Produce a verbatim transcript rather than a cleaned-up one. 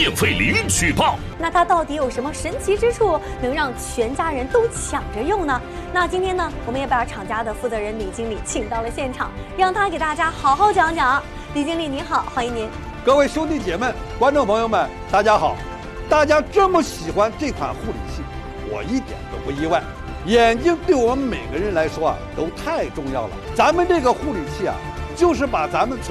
免费领取吧。 那它到底有什么神奇之处，能让全家人都抢着用呢？那今天呢，我们也把厂家的负责人李经理请到了现场，让他给大家好好讲讲。李经理您好，欢迎您。 各位兄弟姐妹、观众朋友们，大家好！大家这么喜欢这款护理器，我一点都不意外。眼睛对我们每个人来说啊，都太重要了。咱们这个护理器啊，就是把咱们